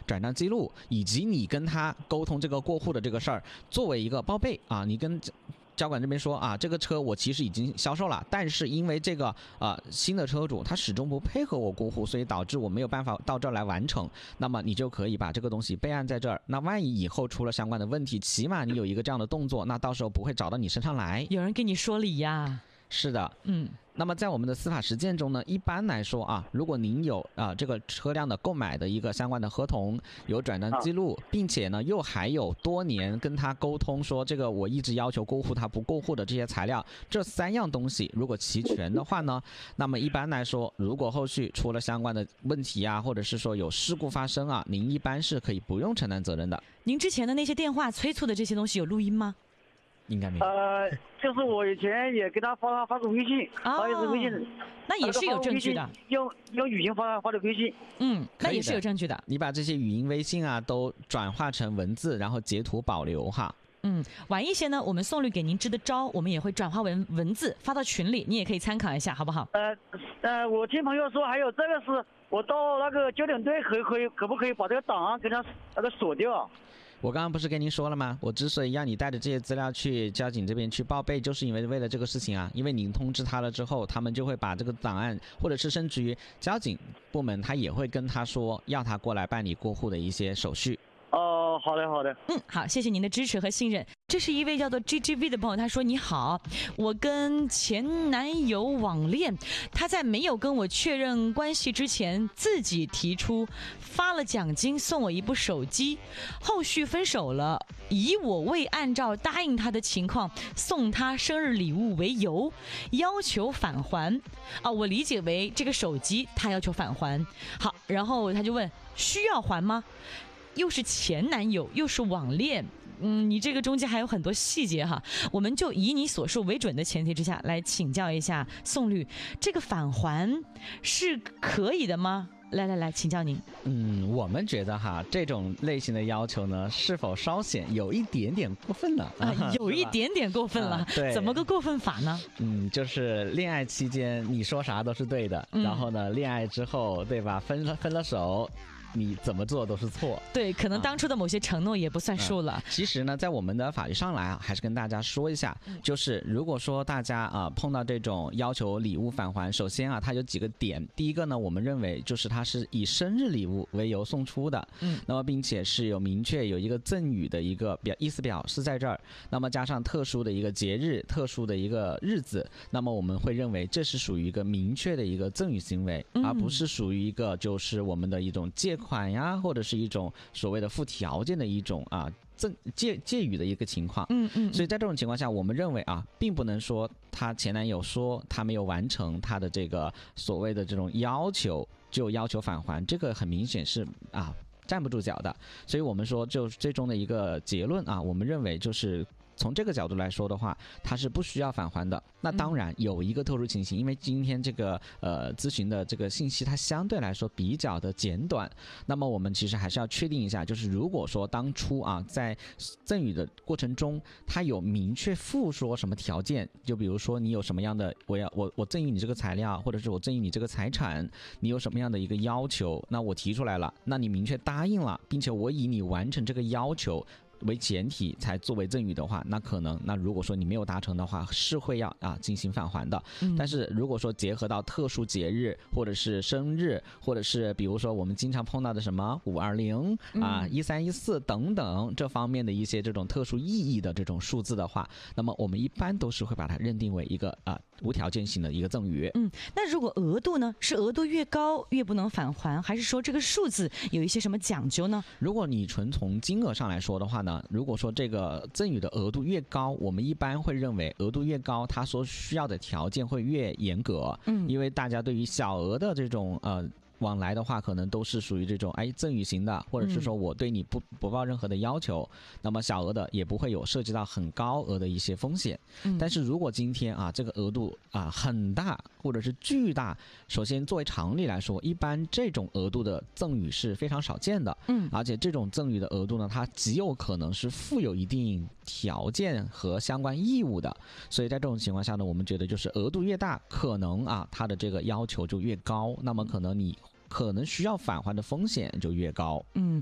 转账记录以及你跟他沟通这个过户的这个事儿作为一个报备啊，你跟交管这边说啊，这个车我其实已经销售了，但是因为这个新的车主他始终不配合我过户，所以导致我没有办法到这儿来完成。那么你就可以把这个东西备案在这儿。那万一以后出了相关的问题，起码你有一个这样的动作，那到时候不会找到你身上来。 有人给你说理呀。 是的，那么在我们的司法实践中呢，一般来说啊，如果您有这个车辆的购买的一个相关的合同，有转账记录，并且呢又还有多年跟他沟通说这个我一直要求过户他不过户的这些材料，这3样东西如果齐全的话呢，那么一般来说，如果后续出了相关的问题啊，或者是说有事故发生啊，您一般是可以不用承担责任的。 您之前的那些电话催促的这些东西有录音吗？ 应该没有。 就是我以前也给他发过微信，发一次微信， 那也是有证据的。 用语音发的微信， 那也是有证据的。 你把这些语音微信啊都转化成文字，然后截图保留哈。 晚一些呢，我们送律给您支的招，我们也会转化文字发到群里，你也可以参考一下，好不好？ 我听朋友说还有这个是我到那个交警队可不可以把这个档案给他那个锁掉？ 我刚刚不是跟您说了吗？我之所以让你带着这些资料去交警这边去报备，就是因为了这个事情啊。因为您通知他了之后，他们就会把这个档案，或者是甚至于交警部门，他也会跟他说，要他过来办理过户的一些手续。 哦，好的好的。 好，谢谢您的支持和信任。这是一位叫做 GGV 的朋友，他说：你好，我跟前男友网恋，他在没有跟我确认关系之前，自己提出发了奖金送我一部手机，后续分手了，以我未按照答应他的情况送他生日礼物为由，要求返还。我理解为这个手机他要求返还。好，然后他就问需要还吗？又是前男友，又是网恋，你这个中间还有很多细节哈，我们就以你所述为准的前提之下来请教一下宋律，这个返还是可以的吗？来，请教您。 我们觉得哈，这种类型的要求呢，是否稍显有一点点过分了有一点点过分了。 对， 怎么个过分法呢？ 就是恋爱期间你说啥都是对的，然后呢，恋爱之后，对吧？分了手。你怎么做都是错， 对，可能当初的某些承诺也不算数了。 其实呢，在我们的法律上来啊，还是跟大家说一下，就是如果说大家碰到这种要求礼物返还，首先它有几个点。第一个呢，我们认为就是它是以生日礼物为由送出的，那么并且是有明确有一个赠与的一个意思表示在这儿，那么加上特殊的一个节日、特殊的一个日子，那么我们会认为这是属于一个明确的一个赠与行为，而不是属于一个就是我们的一种借款呀，或者是一种所谓的附条件的一种借予的一个情况。所以在这种情况下，我们认为并不能说他前男友说他没有完成他的这个所谓的这种要求就要求返还，这个很明显是站不住脚的。所以我们说就最终的一个结论我们认为就是从这个角度来说的话，它是不需要返还的。那当然有一个特殊情形，因为今天这个咨询的这个信息它相对来说比较的简短，那么我们其实还是要确定一下，就是如果说当初在赠与的过程中，它有明确附说什么条件，就比如说你有什么样的我赠与你这个材料，或者是我赠与你这个财产，你有什么样的一个要求，那我提出来了，那你明确答应了，并且我以你完成这个要求为前提才作为赠与的话，那如果说你没有达成的话，是会要进行返还的。但是如果说结合到特殊节日，或者是生日，或者是比如说我们经常碰到的什么5201314等等这方面的一些这种特殊意义的这种数字的话，那么我们一般都是会把它认定为一个无条件性的一个赠与。 那如果额度呢，是额度越高越不能返还，还是说这个数字有一些什么讲究呢？ 如果你纯从金额上来说的话呢，如果说这个赠与的额度越高，我们一般会认为额度越高，它所需要的条件会越严格。因为大家对于小额的这种往来的话，可能都是属于这种赠与型的，或者是说我对你不抱任何的要求，那么小额的也不会有涉及到很高额的一些风险。但是如果今天这个额度很大或者是巨大，首先作为常理来说，一般这种额度的赠与是非常少见的。而且这种赠与的额度呢，它极有可能是附有一定条件和相关义务的。所以在这种情况下呢，我们觉得就是额度越大，可能它的这个要求就越高，那么可能你可能需要返还的风险就越高。